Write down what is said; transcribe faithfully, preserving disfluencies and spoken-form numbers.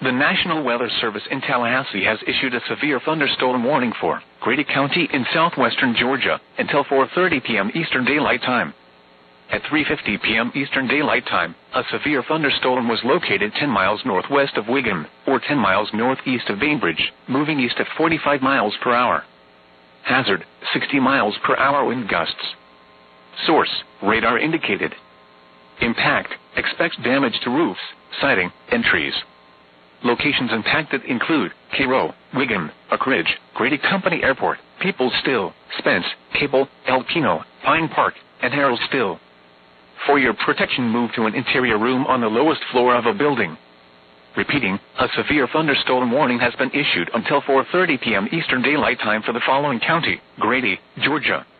The National Weather Service in Tallahassee has issued a severe thunderstorm warning for Grady County in southwestern Georgia until four thirty p m Eastern Daylight Time. At three fifty p m Eastern Daylight Time, a severe thunderstorm was located ten miles northwest of Wiggum, or ten miles northeast of Bainbridge, moving east at forty-five miles per hour. Hazard, sixty miles per hour wind gusts. Source, radar indicated. Impact, expects damage to roofs, siding, and trees. Locations impacted include Cairo, Wiggum, Oak Ridge, Grady Company Airport, Peoples Still, Spence, Cable, El Pino, Pine Park, and Harold Still. For your protection, move to an interior room on the lowest floor of a building. Repeating, a severe thunderstorm warning has been issued until four thirty p m Eastern Daylight Time for the following county: Grady, Georgia.